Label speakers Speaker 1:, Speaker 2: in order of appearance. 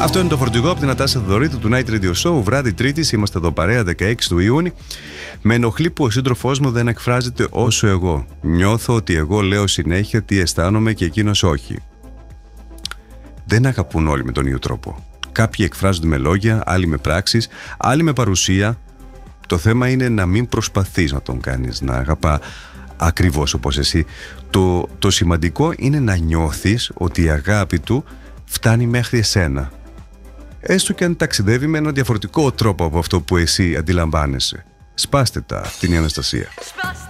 Speaker 1: Αυτό είναι το φορτηγό από την Νατάσα Θεοδωρήτου του Night Radio Show. Βράδυ Τρίτης, είμαστε εδώ παρέα 16 του Ιούνιου. Με ενοχλεί που ο σύντροφός μου δεν εκφράζεται όσο εγώ. Νιώθω ότι εγώ λέω συνέχεια τι αισθάνομαι και εκείνος όχι. Δεν αγαπούν όλοι με τον ίδιο τρόπο. Κάποιοι εκφράζονται με λόγια, άλλοι με πράξεις, άλλοι με παρουσία. Το θέμα είναι να μην προσπαθείς να τον κάνεις να αγαπά ακριβώς όπως εσύ. Το σημαντικό είναι να νιώθεις ότι η αγάπη του φτάνει μέχρι εσένα. Έστω και αν ταξιδεύει με ένα διαφορετικό τρόπο από αυτό που εσύ αντιλαμβάνεσαι. Σπάστε τα, την Αναστασία.